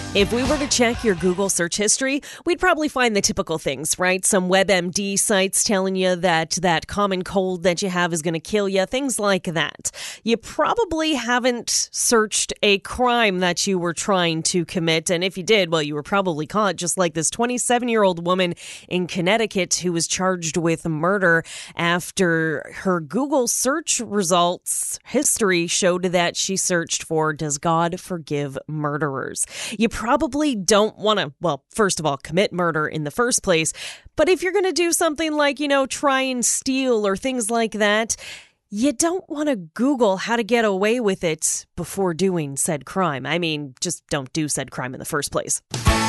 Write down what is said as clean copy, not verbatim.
If we were to check your Google search history, we'd probably find the typical things, right? Some WebMD sites telling you that common cold that you have is going to kill you, things like that. You probably haven't searched a crime that you were trying to commit, and if you did, well, you were probably caught, just like this 27-year-old woman in Connecticut who was charged with murder after her Google search results history showed that she searched for, "Does God forgive murderers?" You probably don't want to, well, first of all, commit murder in the first place. But if you're going to do something like, try and steal or things like that, you don't want to Google how to get away with it before doing said crime. I mean, just don't do said crime in the first place.